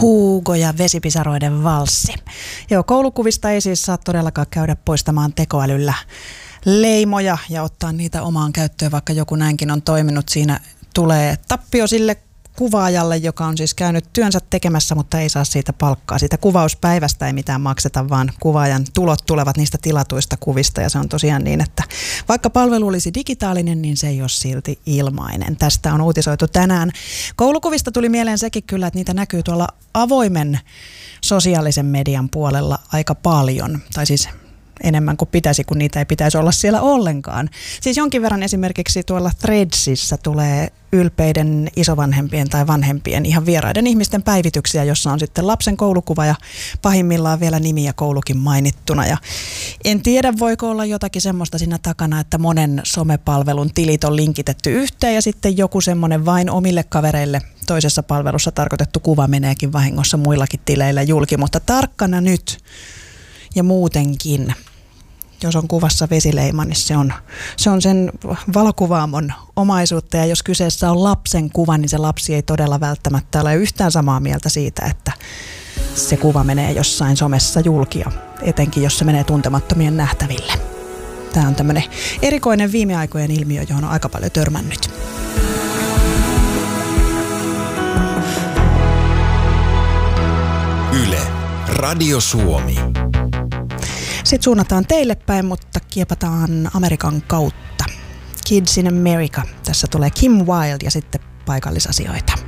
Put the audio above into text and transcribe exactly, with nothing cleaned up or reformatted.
Hugo ja vesipisaroiden valssi. Joo, koulukuvista ei siis saa todellakaan käydä poistamaan tekoälyllä leimoja ja ottaa niitä omaan käyttöön, vaikka joku näinkin on toiminut. Siinä tulee tappio sille kuvaajalle, joka on siis käynyt työnsä tekemässä, mutta ei saa siitä palkkaa. Siitä kuvauspäivästä ei mitään makseta, vaan kuvaajan tulot tulevat niistä tilatuista kuvista. Ja se on tosiaan niin, että vaikka palvelu olisi digitaalinen, niin se ei ole silti ilmainen. Tästä on uutisoitu tänään. Koulukuvista tuli mieleen sekin kyllä, että niitä näkyy tuolla avoimen sosiaalisen median puolella aika paljon. Tai siis enemmän kuin pitäisi, kun niitä ei pitäisi olla siellä ollenkaan. Siis jonkin verran esimerkiksi tuolla Threadsissa tulee ylpeiden isovanhempien tai vanhempien ihan vieraiden ihmisten päivityksiä, jossa on sitten lapsen koulukuva ja pahimmillaan vielä nimi ja koulukin mainittuna. Ja en tiedä, voiko olla jotakin semmoista siinä takana, että monen somepalvelun tilit on linkitetty yhteen ja sitten joku semmoinen vain omille kavereille toisessa palvelussa tarkoitettu kuva meneekin vahingossa muillakin tileillä julki, mutta tarkkana nyt. Ja muutenkin, jos on kuvassa vesileima, niin se on, se on sen valokuvaamon omaisuutta. Ja jos kyseessä on lapsen kuva, niin se lapsi ei todella välttämättä ole yhtään samaa mieltä siitä, että se kuva menee jossain somessa julkia, etenkin jos se menee tuntemattomien nähtäville. Tämä on tämmöinen erikoinen viime aikojen ilmiö, johon on aika paljon törmännyt. Yle, Radio Suomi. Sitten suunnataan teille päin, mutta kiepataan Amerikan kautta. Kids in America. Tässä tulee Kim Wilde ja sitten paikallisasioita.